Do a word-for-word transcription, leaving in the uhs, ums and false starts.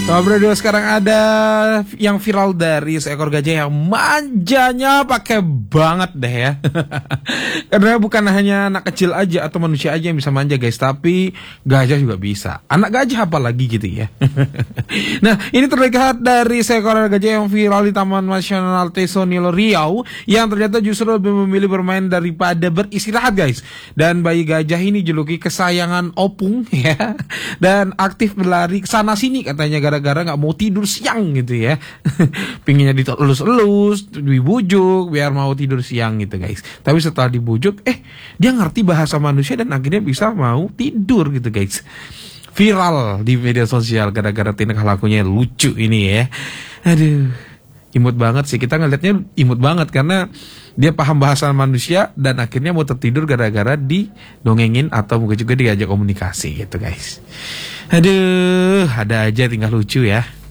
Sobat Radio, sekarang ada yang viral dari seekor gajah yang manjanya pakai banget deh ya. Karena bukan hanya anak kecil aja atau manusia aja yang bisa manja guys, tapi gajah juga bisa. Anak gajah apalagi gitu ya. Nah, ini terlihat dari seekor gajah yang viral di Taman Nasional Tesonilo Riau, yang ternyata justru lebih memilih bermain daripada beristirahat guys. Dan bayi gajah ini juluki kesayangan Opung ya, dan aktif berlari sana sini katanya gara-gara nggak mau tidur siang gitu ya. Pinginnya ditelus-elus, dibujuk biar mau tidur siang gitu guys. Tapi setelah dibujuk, eh dia ngerti bahasa manusia dan akhirnya bisa mau tidur gitu guys. Viral di media sosial gara-gara tindak lakunya lucu ini ya. Aduh, imut banget sih, kita ngeliatnya imut banget karena dia paham bahasa manusia dan akhirnya mau tertidur gara-gara didongengin atau mungkin juga diajak komunikasi gitu guys. Aduh, ada aja tinggal lucu ya.